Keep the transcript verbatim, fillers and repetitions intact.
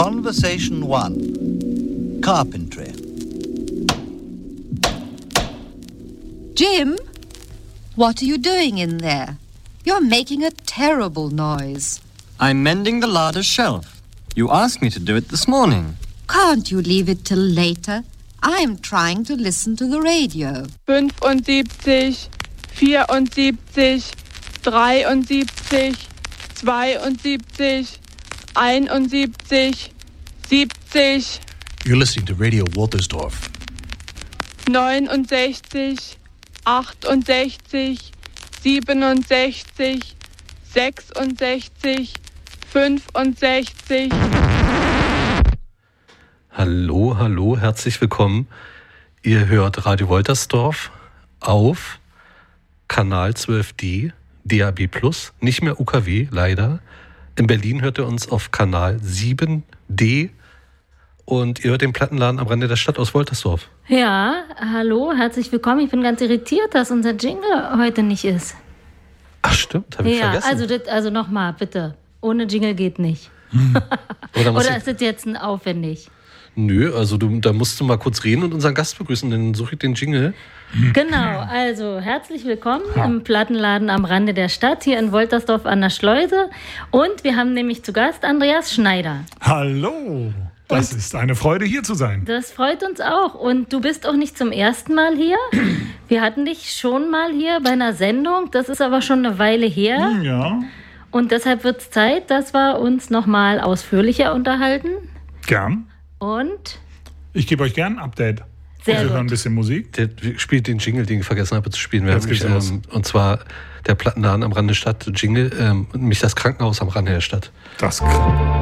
Conversation one. Carpentry. Jim, what are you doing in there? You're making a terrible noise. I'm mending the larder shelf. You asked me to do it this morning. Can't you leave it till later? I'm trying to listen to the radio. fünfundsiebzig, vierundsiebzig, dreiundsiebzig, zweiundsiebzig, einundsiebzig, siebzig. You're listening to Radio Waltersdorf. neunundsechzig, achtundsechzig, siebenundsechzig, sechsundsechzig, fünfundsechzig. Hallo, hallo, herzlich willkommen. Ihr hört Radio Woltersdorf auf Kanal zwölf D, D A B plus, nicht mehr U K W, leider. In Berlin hört ihr uns auf Kanal sieben D und ihr hört den Plattenladen am Rande der Stadt aus Woltersdorf. Ja, hallo, herzlich willkommen. Ich bin ganz irritiert, dass unser Jingle heute nicht ist. Ach stimmt, habe ich ja, vergessen. Also, das, also nochmal, bitte. Ohne Jingle geht nicht. Hm. Oder, Oder ich... ist das jetzt ein aufwendig? Nö, also du, da musst du mal kurz reden und unseren Gast begrüßen, dann suche ich den Jingle. Genau, also herzlich willkommen ja. im Plattenladen am Rande der Stadt, hier in Woltersdorf an der Schleuse. Und wir haben nämlich zu Gast Andreas Schneider. Hallo, das und ist eine Freude, hier zu sein. Das freut uns auch. Und du bist auch nicht zum ersten Mal hier. Wir hatten dich schon mal hier bei einer Sendung, das ist aber schon eine Weile her. Ja. Und deshalb wird es Zeit, dass wir uns nochmal ausführlicher unterhalten. Gern. Und? Ich gebe euch gern ein Update. Sehr wir gut. hören ein bisschen Musik. Der spielt den Jingle, den ich vergessen habe zu spielen. Wir Jetzt haben mich, geht's los. ähm, und zwar der Plattenladen am Rande der Stadt, Jingle, ähm, nämlich das Krankenhaus am Rande der Stadt. Das Krankenhaus.